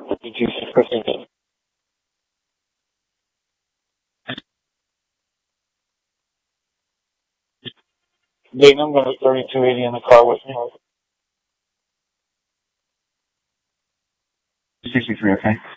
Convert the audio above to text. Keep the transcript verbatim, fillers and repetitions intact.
Did you see Kristen King? Dayton, I'm going to thirty-two eighty in the car with me. sixty-three, okay.